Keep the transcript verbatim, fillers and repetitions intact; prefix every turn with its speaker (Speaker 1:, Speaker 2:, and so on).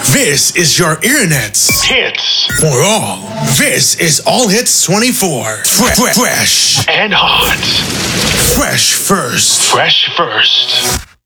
Speaker 1: This is your internet's
Speaker 2: Hits
Speaker 1: for all. This is All Hits twenty-four. Fresh, fresh
Speaker 2: and hot.
Speaker 1: fresh first.
Speaker 2: Fresh first.